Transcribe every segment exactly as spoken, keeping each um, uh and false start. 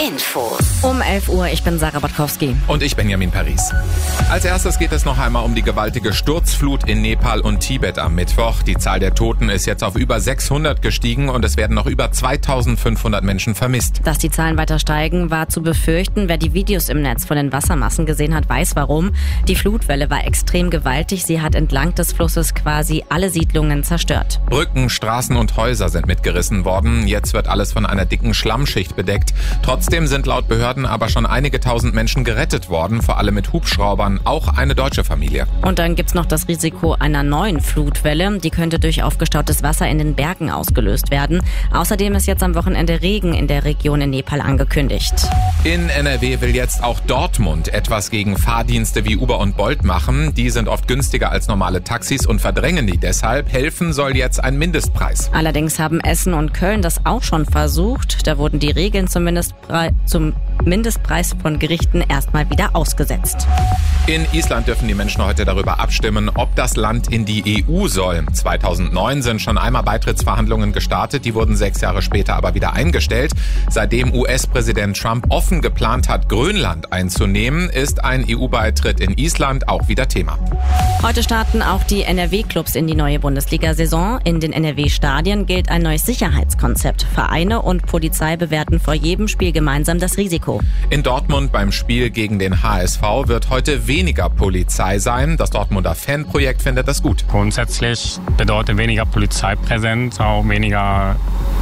Info. Um elf Uhr, ich bin Sarah Botkowski. Und ich Benjamin Paris. Als erstes geht es noch einmal um die gewaltige Sturzflut in Nepal und Tibet am Mittwoch. Die Zahl der Toten ist jetzt auf über sechshundert gestiegen und es werden noch über zweitausendfünfhundert Menschen vermisst. Dass die Zahlen weiter steigen, war zu befürchten. Wer die Videos im Netz von den Wassermassen gesehen hat, weiß warum. Die Flutwelle war extrem gewaltig. Sie hat entlang des Flusses quasi alle Siedlungen zerstört. Brücken, Straßen und Häuser sind mitgerissen worden. Jetzt wird alles von einer dicken Schlammschicht bedeckt. Trotzdem sind laut Behörden aber schon einige tausend Menschen gerettet worden, vor allem mit Hubschraubern, auch eine deutsche Familie. Und dann gibt's noch das Risiko einer neuen Flutwelle. Die könnte durch aufgestautes Wasser in den Bergen ausgelöst werden. Außerdem ist jetzt am Wochenende Regen in der Region in Nepal angekündigt. In N R W will jetzt auch Dortmund etwas gegen Fahrdienste wie Uber und Bolt machen. Die sind oft günstiger als normale Taxis und verdrängen die deshalb. Helfen soll jetzt ein Mindestpreis. Allerdings haben Essen und Köln das auch schon versucht. Da wurden die Regeln zumindest zum Mindestpreis von Gerichten erstmal wieder ausgesetzt. In Island dürfen die Menschen heute darüber abstimmen, ob das Land in die E U soll. zweitausendneun sind schon einmal Beitrittsverhandlungen gestartet, die wurden sechs Jahre später aber wieder eingestellt. Seitdem U S-Präsident Trump offen geplant hat, Grönland einzunehmen, ist ein E U-Beitritt in Island auch wieder Thema. Heute starten auch die N R W-Clubs in die neue Bundesliga-Saison. In den N R W-Stadien gilt ein neues Sicherheitskonzept. Vereine und Polizei bewerten vor jedem Spiel gemeinsam das Risiko. In Dortmund beim Spiel gegen den H S V wird heute weniger Polizei sein. Das Dortmunder Fanprojekt findet das gut. Grundsätzlich bedeutet weniger Polizeipräsenz auch weniger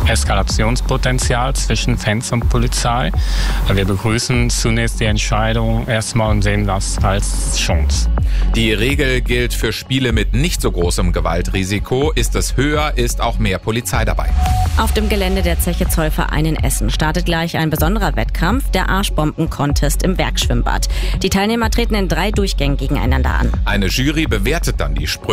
Eskalationspotenzial zwischen Fans und Polizei. Wir begrüßen zunächst die Entscheidung erstmal und sehen das als Chance. Die Regel gilt für Spiele mit nicht so großem Gewaltrisiko. Ist es höher, ist auch mehr Polizei dabei. Auf dem Gelände der Zeche Zollverein in Essen startet gleich ein besonderer Wettkampf, der Arschbomben-Contest im Werkschwimmbad. Die Teilnehmer treten in drei Durchgängen gegeneinander an. Eine Jury bewertet dann die Sprünge.